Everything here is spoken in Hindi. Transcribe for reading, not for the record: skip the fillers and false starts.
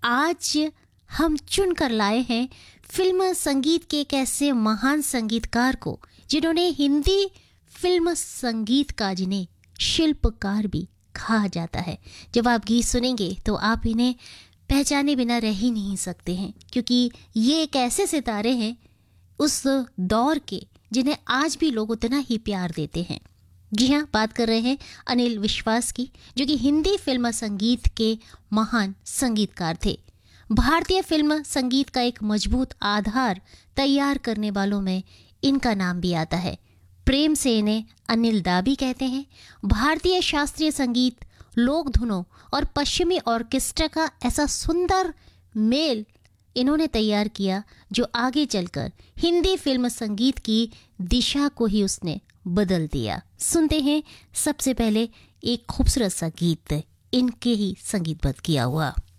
आज हम चुन कर लाए हैं फिल्म संगीत के एक ऐसे महान संगीतकार को जिन्होंने हिंदी फिल्म संगीत का जिन्हें शिल्पकार भी कहा जाता है। जब आप गीत सुनेंगे तो आप इन्हें पहचाने बिना रह ही नहीं सकते हैं, क्योंकि ये एक ऐसे सितारे हैं उस दौर के जिन्हें आज भी लोग उतना ही प्यार देते हैं। जी हाँ, बात कर रहे हैं अनिल विश्वास की, जो कि हिंदी फिल्म संगीत के महान संगीतकार थे। भारतीय फिल्म संगीत का एक मजबूत आधार तैयार करने वालों में इनका नाम भी आता है। प्रेम से इन्हें अनिल दा भी कहते हैं। भारतीय शास्त्रीय संगीत, लोक धुनों और पश्चिमी ऑर्केस्ट्रा का ऐसा सुंदर मेल इन्होंने तैयार किया जो आगे चलकर हिंदी फिल्म संगीत की दिशा को ही उसने बदल दिया। सुनते हैं सबसे पहले एक खूबसूरत सा गीत इनके ही संगीतबद्ध किया हुआ।